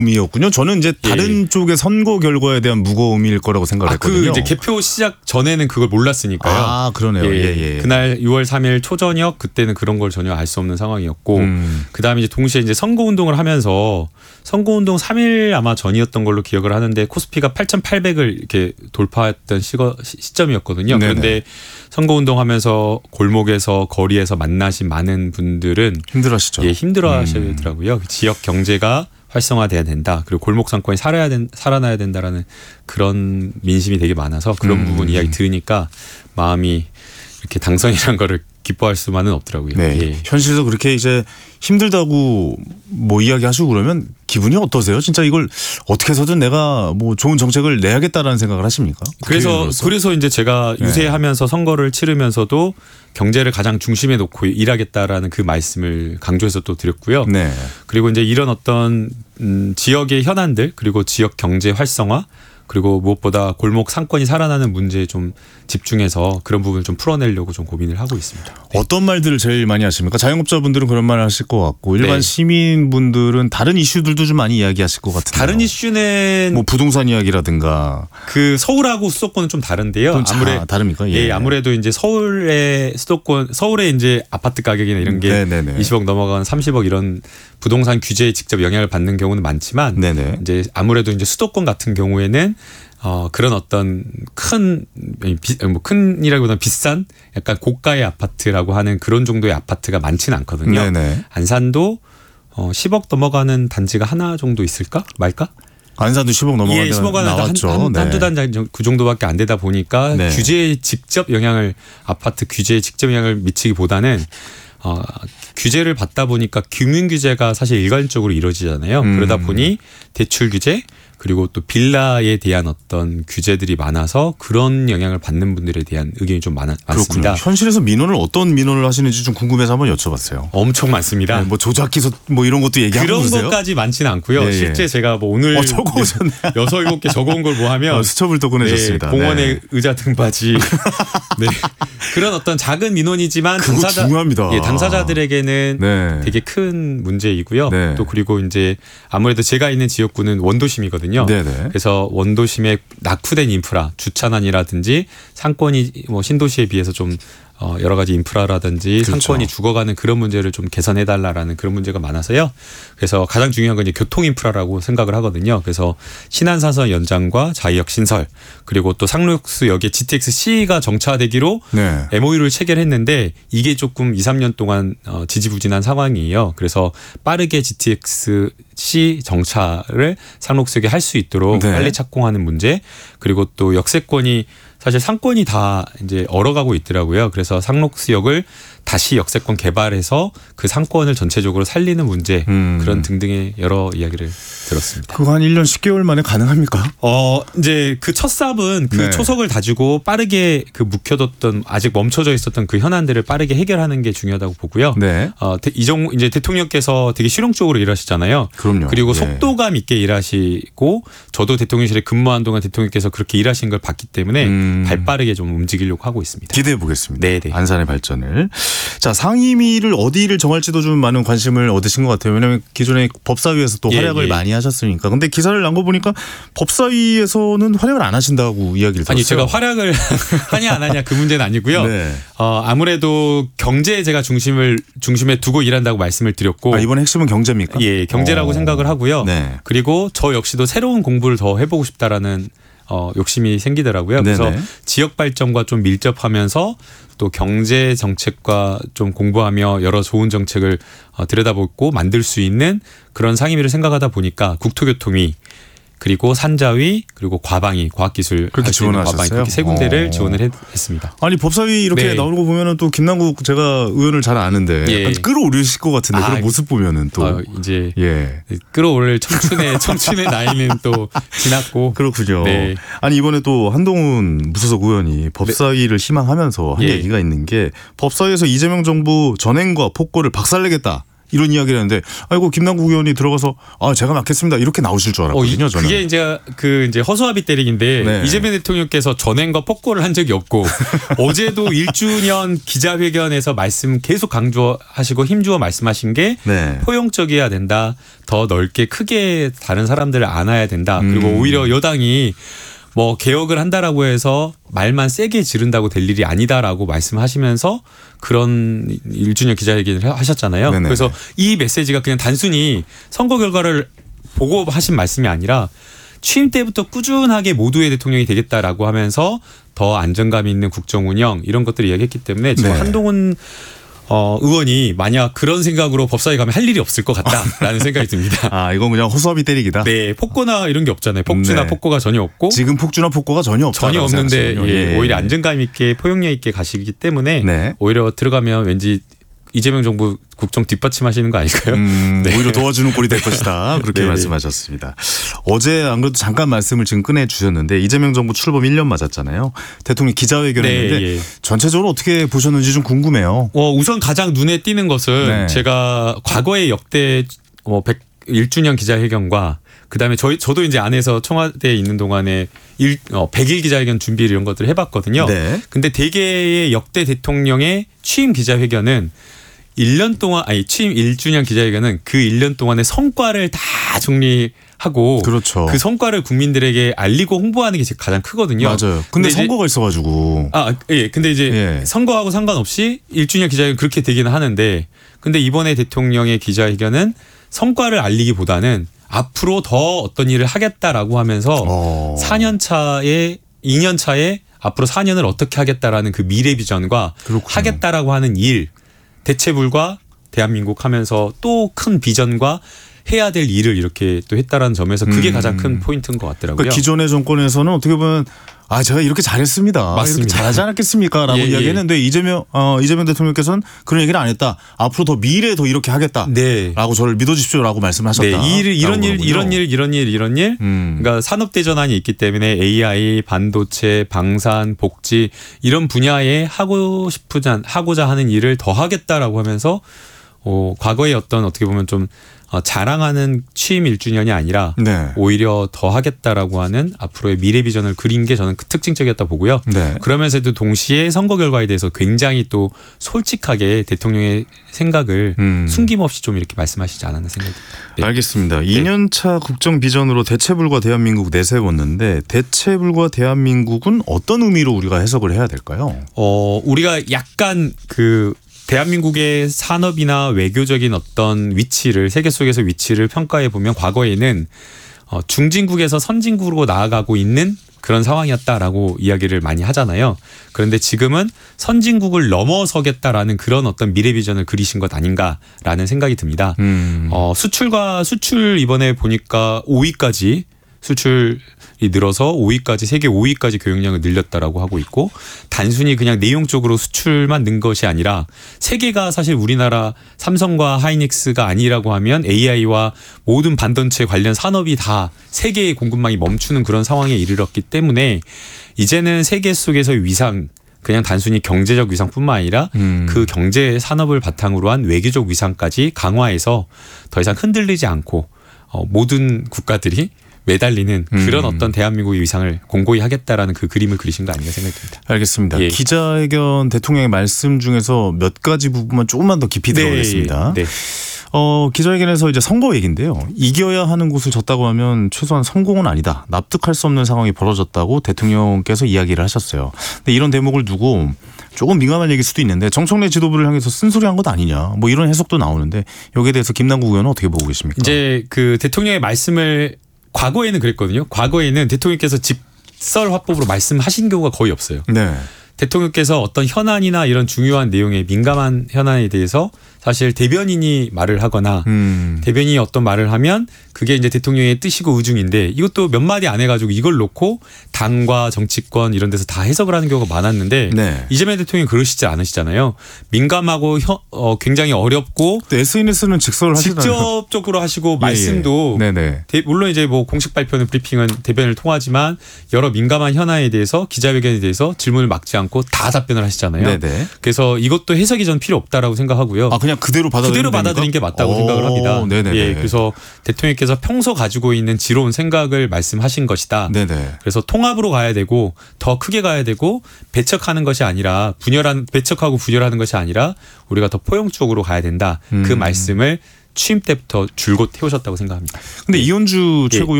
이었군요. 저는 이제 다른 쪽의 선거 결과에 대한 무거움일 거라고 생각했거든요. 그 이제 개표 시작 전에는 그걸 몰랐으니까요. 아, 그러네요. 예. 그날 6월 3일 초저녁 그때는 그런 걸 전혀 알 수 없는 상황이었고 그다음에 이제 동시에 이제 선거 운동을 하면서 선거 운동 3일 아마 전이었던 걸로 기억을 하는데 코스피가 8,800을 이렇게 돌파했던 시점이었거든요. 네네. 그런데 선거 운동하면서 골목에서 거리에서 만나신 많은 분들은 힘들어하시죠. 예, 힘들어하시더라고요. 지역 경제가 활성화돼야 된다. 그리고 골목 상권이 살아나야 된다라는 그런 민심이 되게 많아서 그런 부분 이야기 들으니까 마음이 이렇게 당선이라는 거를 기뻐할 수만은 없더라고요. 네. 예. 현실에서 그렇게 이제 힘들다고 뭐 이야기하시고 그러면 기분이 어떠세요? 진짜 이걸 어떻게 해서든 내가 뭐 좋은 정책을 내야겠다라는 생각을 하십니까? 그래서 이제 제가 유세하면서 선거를 치르면서도 경제를 가장 중심에 놓고 일하겠다라는 그 말씀을 강조해서 또 드렸고요. 네. 그리고 이제 이런 어떤 지역의 현안들 그리고 지역 경제 활성화 그리고 무엇보다 골목 상권이 살아나는 문제에 좀 집중해서 그런 부분을 좀 풀어내려고 좀 고민을 하고 있습니다. 네. 어떤 말들을 제일 많이 하십니까? 자영업자분들은 그런 말을 하실 것 같고 일반 네. 시민분들은 다른 이슈들도 좀 많이 이야기하실 것 같은데요. 다른 이슈는 뭐 부동산 이야기라든가 그 서울하고 수도권은 좀 다른데요. 다릅니까? 예, 아무래도 이제 서울의 수도권, 서울의 이제 아파트 가격이나 이런 게 20억 넘어가는 30억 이런 부동산 규제에 직접 영향을 받는 경우는 많지만 네네. 이제 아무래도 이제 수도권 같은 경우에는 그런 어떤 큰이라기보다는 비싼 약간 고가의 아파트라고 하는 그런 정도의 아파트가 많지는 않거든요. 네네. 안산도 10억 넘어가는 단지가 하나 정도 있을까 말까? 안산도 10억 넘어가는 예, 10억 나왔죠. 한두 단지 그 정도밖에 안 되다 보니까 네. 규제에 직접 영향을 아파트 규제에 직접 영향을 미치기보다는 규제를 받다 보니까 금융 규제가 사실 일괄적으로 이루어지잖아요. 그러다 보니 대출 규제 그리고 또 빌라에 대한 어떤 규제들이 많아서 그런 영향을 받는 분들에 대한 의견이 좀 많습니다. 그렇군요. 현실에서 민원을 어떤 민원을 하시는지 좀 궁금해서 한번 여쭤봤어요. 엄청 많습니다. 네, 뭐 조작 기소 뭐 이런 것도 얘기하고 그런 그러세요? 것까지 많지는 않고요. 예. 실제 제가 뭐 오늘 적어오셨네요. 6-7개 적어온 걸 뭐 하면 수첩을 또 꺼내셨습니다. 네, 공원의 의자 등받이 네. 그런 어떤 작은 민원이지만 그거 중요합니다. 예, 당사자들에게는 네. 되게 큰 문제이고요. 네. 또 그리고 이제 아무래도 제가 있는 지역구는 원도심이거든요. 네네. 그래서 원도심의 낙후된 인프라, 주차난이라든지 상권이 뭐 신도시에 비해서 좀 여러 가지 인프라라든지 그렇죠. 상권이 죽어가는 그런 문제를 좀 개선해달라는 그런 문제가 많아서요. 그래서 가장 중요한 건 이제 교통 인프라라고 생각을 하거든요. 그래서 신안사선 연장과 자이역 신설 그리고 또 상록수역에 GTX-C가 정차되기로 네. MOU를 체결했는데 이게 조금 2-3년 동안 지지부진한 상황이에요. 그래서 빠르게 GTX-C 정차를 상록수역에 할 수 있도록 네. 빨리 착공하는 문제 그리고 또 역세권이 사실 상권이 다 이제 얼어가고 있더라고요. 그래서 상록수역을 다시 역세권 개발해서 그 상권을 전체적으로 살리는 문제 그런 등등의 여러 이야기를 들었습니다. 그거 한 1년 10개월 만에 가능합니까? 이제 그 첫 삽은 그 네. 초석을 다지고 빠르게 그 묵혀뒀던 아직 멈춰져 있었던 그 현안들을 빠르게 해결하는 게 중요하다고 보고요. 네. 이제 대통령께서 되게 실용적으로 일하시잖아요. 그럼요. 그리고 예. 속도감 있게 일하시고 저도 대통령실에 근무한 동안 대통령께서 그렇게 일하신 걸 봤기 때문에 발빠르게 좀 움직이려고 하고 있습니다. 기대해 보겠습니다. 네네. 안산의 발전을. 자, 상임위를 어디를 정할지도 좀 많은 관심을 얻으신 것 같아요. 왜냐하면 기존에 법사위에서 또 활약을 많이 하셨으니까. 근데 기사를 난 거 보니까 법사위에서는 활약을 안 하신다고 이야기를 들었어요. 아니 제가 활약을 하냐 안 하냐 그 문제는 아니고요. 네. 아무래도 경제에 제가 중심에 두고 일한다고 말씀을 드렸고 이번 핵심은 경제입니까? 예, 경제라고 생각을 하고요. 네. 그리고 저 역시도 새로운 공부를 더 해보고 싶다라는 욕심이 생기더라고요. 그래서 네네. 지역 발전과 좀 밀접하면서 또 경제 정책과 좀 공부하며 여러 좋은 정책을 들여다보고 만들 수 있는 그런 상임위를 생각하다 보니까 국토교통위 그리고 산자위 그리고 과방위 과학기술 그렇게 지원하셨어요? 그렇게 세 군데를 지원을 했습니다. 아니 법사위 이렇게 네. 나오는 거 보면은 또 김남국 제가 의원을 잘 아는데 예. 약간 끌어올리실 것 같은데 그런 모습 보면은 또 이제 예. 끌어올 청춘의 나이는 또 지났고 그렇군요. 네. 아니 이번에 또 한동훈 무소속 의원이 법사위를 희망하면서 한 예. 얘기가 있는 게 법사위에서 이재명 정부 전횡과 폭거를 박살내겠다. 이런 이야기를 했는데 아이고 김남국 의원이 들어가서 제가 맡겠습니다 이렇게 나오실 줄 알았거든요. 저는. 그게 이제 허수아비 때리기인데 네. 이재명 대통령께서 전행과 폭거를 한 적이 없고 어제도 1주년 기자회견에서 말씀 계속 강조하시고 힘주어 말씀하신 게 네. 포용적이어야 된다. 더 넓게 크게 다른 사람들을 안아야 된다. 그리고 오히려 여당이 뭐 개혁을 한다라고 해서 말만 세게 지른다고 될 일이 아니다라고 말씀하시면서 그런 1주년 기자회견을 하셨잖아요. 네네. 그래서 이 메시지가 그냥 단순히 선거 결과를 보고 하신 말씀이 아니라 취임 때부터 꾸준하게 모두의 대통령이 되겠다라고 하면서 더 안정감 있는 국정 운영 이런 것들을 이야기했기 때문에 지금 네. 한동훈 의원이 만약 그런 생각으로 법사위 가면 할 일이 없을 것 같다라는 생각이 듭니다. 이건 그냥 허수아비 때리기다. 네, 폭거나 이런 게 없잖아요. 폭주나 네. 폭거가 전혀 없고 지금 폭주나 폭거가 전혀 없다. 전혀 없는데 오히려 안정감 있게 포용력 있게 가시기 때문에 네. 오히려 들어가면 왠지 이재명 정부 국정 뒷받침하시는 거 아닐까요? 네. 오히려 도와주는 꼴이 될 것이다. 그렇게 네네. 말씀하셨습니다. 어제 안 그래도 잠깐 말씀을 지금 꺼내 주셨는데 이재명 정부 출범 1년 맞았잖아요. 대통령 기자회견했는데 네, 예. 전체적으로 어떻게 보셨는지 좀 궁금해요. 우선 가장 눈에 띄는 것은 네. 제가 과거의 역대 101주년 기자회견과 그다음에 저도 이제 안에서 청와대에 있는 동안에 100일 기자회견 준비 이런 것들을 해봤거든요. 네. 근데 대개의 역대 대통령의 취임 기자회견은 1년 동안 취임 1주년 기자회견은 그 1년 동안의 성과를 다 정리하고 그렇죠. 그 성과를 국민들에게 알리고 홍보하는 게 가장 크거든요. 맞아요. 근데 이제 선거가 있어가지고. 근데 이제 선거하고 상관없이 1주년 기자회견 그렇게 되기는 하는데 근데 이번에 대통령의 기자회견은 성과를 알리기보다는 앞으로 더 어떤 일을 하겠다라고 하면서 4년 차에 2년 차에 앞으로 4년을 어떻게 하겠다라는 그 미래 비전과 그렇군요. 하겠다라고 하는 일 대체불과 대한민국 하면서 또 큰 비전과 해야 될 일을 이렇게 또 했다라는 점에서 그게 가장 큰 포인트인 것 같더라고요. 그러니까 기존의 정권에서는 어떻게 보면 제가 이렇게 잘했습니다. 맞습니다. 이렇게 잘하지 않았겠습니까? 라고 예, 예. 이야기했는데 이재명 대통령께서는 그런 얘기를 안 했다. 앞으로 더 미래에 더 이렇게 하겠다. 네. 라고 저를 믿어주십시오라고 말씀하셨다. 네, 이런 일. 그러니까 산업 대전환이 있기 때문에 AI, 반도체, 방산, 복지 이런 분야에 하고자 하는 일을 더 하겠다라고 하면서 과거의 어떻게 보면 좀 자랑하는 취임 1주년이 아니라 네. 오히려 더 하겠다라고 하는 앞으로의 미래 비전을 그린 게 저는 특징적이었다 보고요. 네. 그러면서도 동시에 선거 결과에 대해서 굉장히 또 솔직하게 대통령의 생각을 숨김없이 좀 이렇게 말씀하시지 않았나 생각이 듭니다. 네. 알겠습니다. 2년차 국정 비전으로 대체불과 대한민국 내세웠는데 대체불과 대한민국은 어떤 의미로 우리가 해석을 해야 될까요? 우리가 약간 대한민국의 산업이나 외교적인 어떤 위치를 세계 속에서 위치를 평가해 보면 과거에는 중진국에서 선진국으로 나아가고 있는 그런 상황이었다라고 이야기를 많이 하잖아요. 그런데 지금은 선진국을 넘어서겠다라는 그런 어떤 미래 비전을 그리신 것 아닌가라는 생각이 듭니다. 수출 이번에 보니까 5위까지 수출이 늘어서 5위까지 세계 5위까지 교역량을 늘렸다라고 하고 있고 단순히 그냥 내용적으로 수출만 는 것이 아니라 세계가 사실 우리나라 삼성과 하이닉스가 아니라고 하면 AI와 모든 반도체 관련 산업이 다 세계의 공급망이 멈추는 그런 상황에 이르렀기 때문에 이제는 세계 속에서의 위상 그냥 단순히 경제적 위상뿐만 아니라 그 경제 산업을 바탕으로 한 외교적 위상까지 강화해서 더 이상 흔들리지 않고 모든 국가들이 매달리는 그런 어떤 대한민국의 위상을 공고히 하겠다라는 그 그림을 그리신 거 아닌가 생각이 듭니다. 알겠습니다. 예. 기자회견 대통령의 말씀 중에서 몇 가지 부분만 조금만 더 깊이 들어보겠습니다. 네. 기자회견에서 이제 선거 얘기인데요. 이겨야 하는 곳을 졌다고 하면 최소한 성공은 아니다. 납득할 수 없는 상황이 벌어졌다고 대통령께서 이야기를 하셨어요. 근데 이런 대목을 두고 조금 민감한 얘기일 수도 있는데 정청래 지도부를 향해서 쓴소리한 것 아니냐. 뭐 이런 해석도 나오는데 여기에 대해서 김남국 의원은 어떻게 보고 계십니까? 이제 그 대통령의 말씀을 과거에는 그랬거든요. 과거에는 대통령께서 직설 화법으로 말씀하신 경우가 거의 없어요. 네. 대통령께서 어떤 현안이나 이런 중요한 내용에 민감한 현안에 대해서 사실 대변인이 말을 하거나 대변인이 어떤 말을 하면 그게 이제 대통령의 뜻이고 의중인데 이것도 몇 마디 안 해가지고 이걸 놓고 당과 정치권 이런 데서 다 해석을 하는 경우가 많았는데 네. 이재명 대통령이 그러시지 않으시잖아요. 민감하고 굉장히 어렵고 SNS는 직설을 하시잖아요. 직접적으로 하시고 말씀도 네네. 물론 이제 뭐 공식 발표는 브리핑은 대변인을 통하지만 여러 민감한 현안에 대해서 기자회견에 대해서 질문을 막지 않고 않고 다 답변을 하시잖아요. 네네. 그래서 이것도 해석이 전 필요 없다라고 생각하고요. 아 그냥 그대로 받아들인 게 맞다고 생각을 합니다. 네네. 예, 그래서 대통령께서 평소 가지고 있는 지로운 생각을 말씀하신 것이다. 네네. 그래서 통합으로 가야 되고 더 크게 가야 되고 배척하는 것이 아니라 배척하고 분열하는 것이 아니라 우리가 더 포용적으로 가야 된다. 그 말씀을 취임 때부터 줄곧 해오셨다고 생각합니다. 근데 이현주 예. 최고위원